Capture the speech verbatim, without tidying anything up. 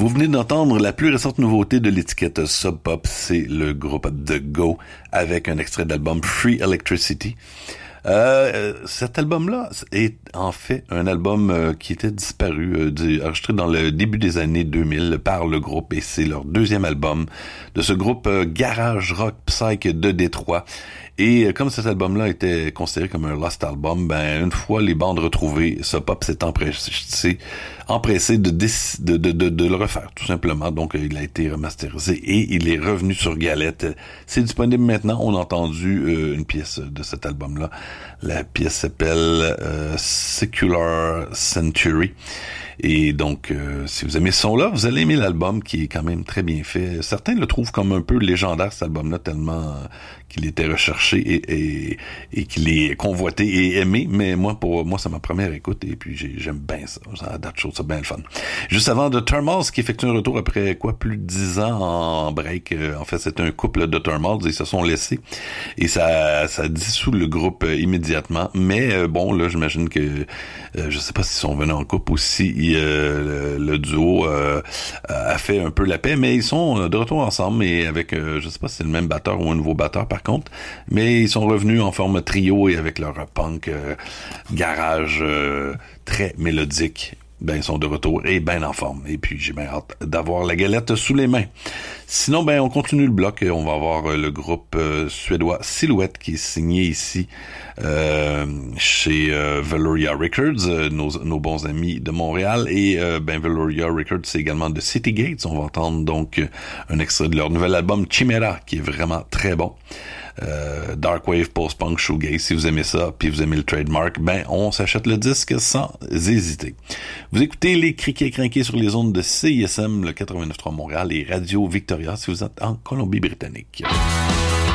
Vous venez d'entendre la plus récente nouveauté de l'étiquette Sub Pop, c'est le groupe The Go avec un extrait de l'album Free Electricity. Euh, cet album-là est en fait un album euh, qui était disparu, euh, du, enregistré dans le début des années deux mille par le groupe, et c'est leur deuxième album de ce groupe euh, garage rock psych de Détroit. Et euh, comme cet album-là était considéré comme un lost album, ben une fois les bandes retrouvées, Sub Pop s'est empressé, empressé de, de, de, de, de le refaire, tout simplement. Donc il a été remasterisé et il est revenu sur Galette. C'est disponible maintenant. On a entendu euh, une pièce de cet album-là. La pièce s'appelle euh, Secular Century. Et donc, euh, si vous aimez ce son-là, vous allez aimer l'album qui est quand même très bien fait. Certains le trouvent comme un peu légendaire, cet album-là, tellement euh, qu'il était recherché et, et, et qu'il est convoité et aimé. Mais moi, pour moi, c'est ma première écoute et puis j'ai, j'aime bien ça. Ça date chaud, c'est bien le fun. Juste avant, The Thermals qui effectue un retour après quoi, plus de dix ans en break. Euh, en fait, c'était un couple de Thermals, ils se sont laissés et ça, ça dissout le groupe euh, immédiatement. Mais euh, bon, là, j'imagine que euh, je sais pas s'ils sont venus en couple aussi. Euh, le, le duo euh, a fait un peu la paix, mais ils sont de retour ensemble et avec, euh, je sais pas si c'est le même batteur ou un nouveau batteur par contre, mais ils sont revenus en forme trio et avec leur punk euh, garage euh, très mélodique. Ben, ils sont de retour et ben en forme. Et puis, j'ai bien hâte d'avoir la galette sous les mains. Sinon, ben, on continue le bloc et on va avoir le groupe euh, suédois Silhouette qui est signé ici euh, chez euh, Veloria Records, euh, nos, nos bons amis de Montréal. Et euh, ben, Veloria Records, c'est également de City Gates. On va entendre donc un extrait de leur nouvel album Chimera qui est vraiment très bon. Euh, Dark Wave, Post-Punk, Shoegaze, si vous aimez ça, puis vous aimez le trademark, ben on s'achète le disque sans hésiter. Vous écoutez les Criquets Crinqués sur les ondes de C I S M, le quatre-vingt-neuf trois Montréal et Radio Victoria si vous êtes en Colombie-Britannique.